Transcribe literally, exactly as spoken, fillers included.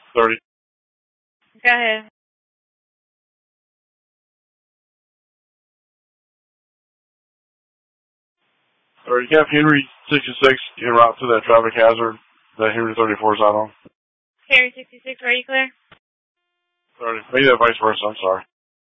thirty. Go ahead. Or you have Henry sixty-six en route to that traffic hazard that Henry thirty-four is out on. Henry sixty-six, are you clear? thirty. Maybe that vice versa, I'm sorry.